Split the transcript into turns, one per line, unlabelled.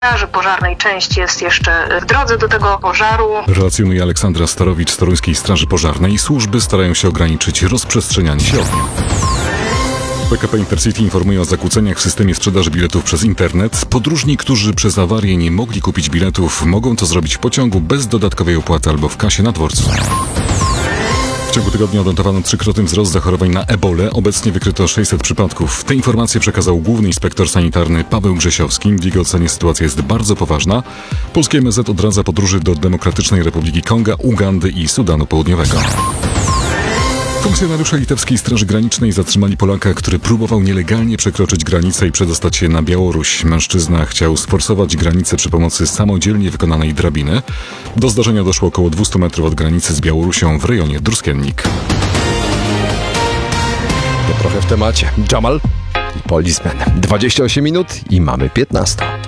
Straży Pożarnej część jest jeszcze w drodze do tego pożaru.
Relacjonuje Aleksandra Starowicz z Toruńskiej Straży Pożarnej. Służby starają się ograniczyć rozprzestrzenianie się ognia. PKP Intercity informuje o zakłóceniach w systemie sprzedaży biletów przez internet. Podróżni, którzy przez awarię nie mogli kupić biletów, mogą to zrobić w pociągu bez dodatkowej opłaty albo w kasie na dworcu. W ciągu tygodnia odnotowano 3-krotny wzrost zachorowań na ebolę. Obecnie wykryto 600 przypadków. Te informacje przekazał główny inspektor sanitarny Paweł Grzesiowski. W jego ocenie sytuacja jest bardzo poważna. Polskie MSZ odradza podróży do Demokratycznej Republiki Konga, Ugandy i Sudanu Południowego. Funkcjonariusze litewskiej Straży Granicznej zatrzymali Polaka, który próbował nielegalnie przekroczyć granicę i przedostać się na Białoruś. Mężczyzna chciał sforsować granicę przy pomocy samodzielnie wykonanej drabiny. Do zdarzenia doszło około 200 metrów od granicy z Białorusią w rejonie Druskiennik.
To trochę w temacie. Jamal i Policeman. 28 minut i mamy 15.